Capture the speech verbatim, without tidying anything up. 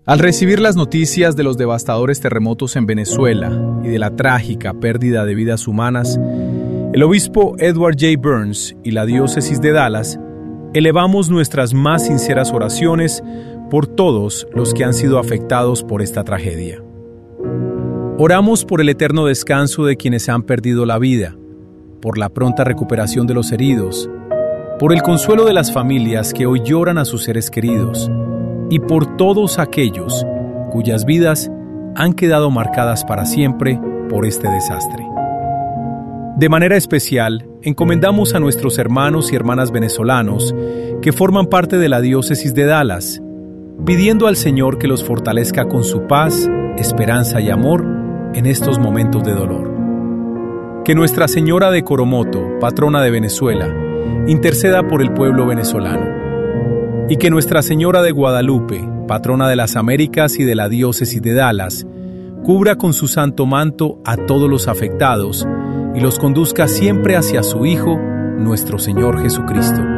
Al recibir las noticias de los devastadores terremotos en Venezuela y de la trágica pérdida de vidas humanas, el obispo Edward J. Burns y la diócesis de Dallas elevamos nuestras más sinceras oraciones por todos los que han sido afectados por esta tragedia. Oramos por el eterno descanso de quienes han perdido la vida, por la pronta recuperación de los heridos, por el consuelo de las familias que hoy lloran a sus seres queridos, y por todos aquellos cuyas vidas han quedado marcadas para siempre por este desastre. De manera especial, encomendamos a nuestros hermanos y hermanas venezolanos que forman parte de la diócesis de Dallas, pidiendo al Señor que los fortalezca con su paz, esperanza y amor en estos momentos de dolor. Que Nuestra Señora de Coromoto, patrona de Venezuela, interceda por el pueblo venezolano. Y que Nuestra Señora de Guadalupe, patrona de las Américas y de la diócesis de Dallas, cubra con su santo manto a todos los afectados y los conduzca siempre hacia su Hijo, nuestro Señor Jesucristo.